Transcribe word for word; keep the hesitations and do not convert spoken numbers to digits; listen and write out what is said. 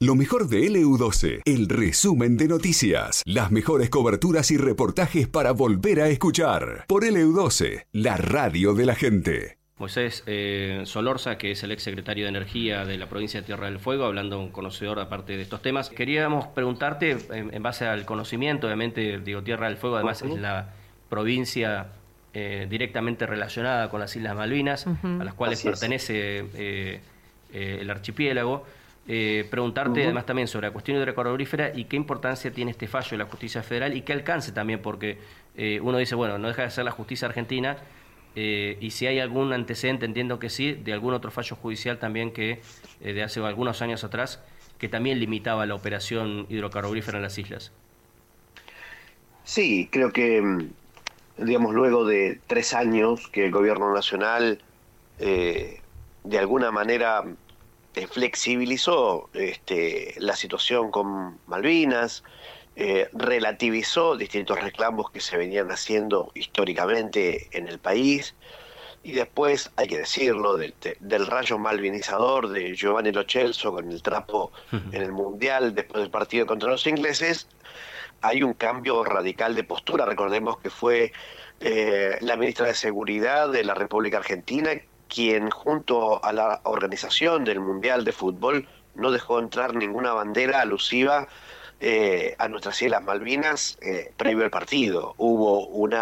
Lo mejor de L U doce, el resumen de noticias, las mejores coberturas y reportajes para volver a escuchar. Por L U doce, la radio de la gente. Moisés eh, Solorza, que es el ex secretario de Energía de la provincia de Tierra del Fuego, hablando un conocedor aparte de estos temas. Queríamos preguntarte, en, en base al conocimiento, obviamente, digo, Tierra del Fuego además uh-huh. es la provincia eh, directamente relacionada con las Islas Malvinas, uh-huh. a las cuales Así pertenece eh, eh, el archipiélago. Eh, preguntarte uh-huh. además también sobre la cuestión hidrocarburífera y qué importancia tiene este fallo de la justicia federal y qué alcance también, porque eh, uno dice, bueno, no deja de ser la justicia argentina, eh, y si hay algún antecedente, entiendo que sí, de algún otro fallo judicial también que eh, de hace algunos años atrás, que también limitaba la operación hidrocarburífera en las islas. Sí, creo que, digamos, luego de tres años que el gobierno nacional eh, de alguna manera Eh, flexibilizó este, la situación con Malvinas, eh, relativizó distintos reclamos que se venían haciendo históricamente en el país, y después, hay que decirlo, del, de, del rayo malvinizador de Giovanni Lo Celso con el trapo uh-huh. en el Mundial después del partido contra los ingleses, hay un cambio radical de postura. Recordemos que fue eh, la ministra de Seguridad de la República Argentina quien junto a la organización del Mundial de Fútbol no dejó entrar ninguna bandera alusiva eh, a nuestras Islas Malvinas eh, previo al partido. Hubo una